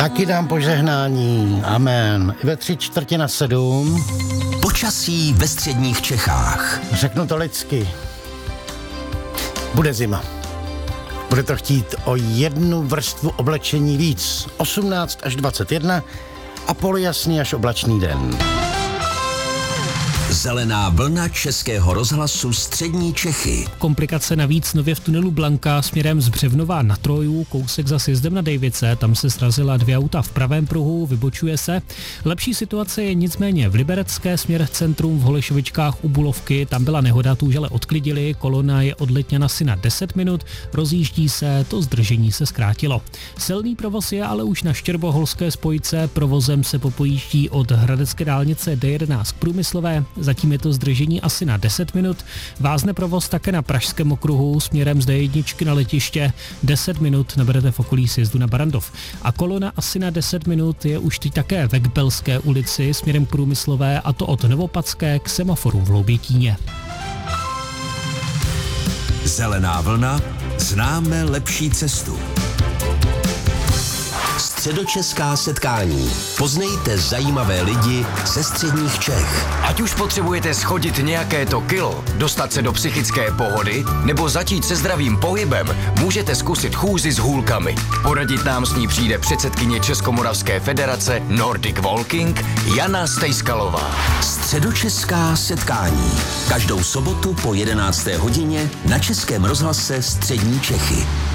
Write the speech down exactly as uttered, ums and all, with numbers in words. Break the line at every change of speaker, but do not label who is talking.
Taky dám požehnání. Amen. I ve tři čtvrtě na sedm.
Počasí ve středních Čechách.
Řeknu to lidsky. Bude zima. Bude to chtít o jednu vrstvu oblečení víc. osmnáct až dvacet jedna a polojasný až oblačný den.
Zelená vlna Českého rozhlasu střední Čechy.
Komplikace navíc nově v tunelu Blanka směrem z Břevnova na Troju, kousek za sjezdem na Dejvice, tam se srazila dvě auta v pravém pruhu, vybočuje se. Lepší situace je nicméně v Liberecké, směr centrum v Holešovičkách u Bulovky, tam byla nehoda, tu už ale odklidili, kolona je odletněna asi na deset minut, rozjíždí se, to zdržení se zkrátilo. Silný provoz je ale už na Štěrboholské spojce, provozem se popojíždí od hradecké dálnice D jedenáct k Průmyslové, zatím je to zdržení asi na deset minut. Vázne provoz také na Pražském okruhu směrem z D jedna na letiště. deset minut naberete v okolí sjezdu na Barandov. A kolona asi na deset minut je už teď také ve Kbelské ulici směrem k Průmyslové, a to od Novopadské k semaforu v Loubětíně.
Zelená vlna, známe lepší cestu. Středočeská setkání. Poznejte zajímavé lidi ze středních Čech.
Ať už potřebujete schodit nějaké to kilo, dostat se do psychické pohody nebo začít se zdravým pohybem, můžete zkusit chůzi s hůlkami. Poradit nám s ní přijde předsedkyně Českomoravské federace Nordic Walking Jana Stejskalová.
Středočeská setkání. Každou sobotu po jedenácté hodině na Českém rozhlase střední Čechy.